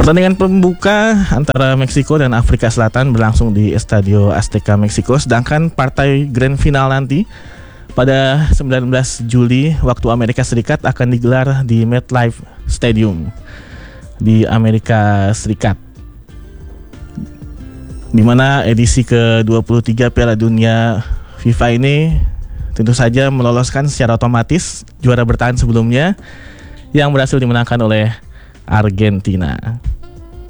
Pertandingan pembuka antara Meksiko dan Afrika Selatan berlangsung di Estadio Azteca Meksiko, sedangkan partai grand final nanti pada 19 Juli waktu Amerika Serikat akan digelar di MetLife Stadium di Amerika Serikat, di mana edisi ke-23 Piala Dunia FIFA ini tentu saja meloloskan secara otomatis juara bertahan sebelumnya yang berhasil dimenangkan oleh Argentina.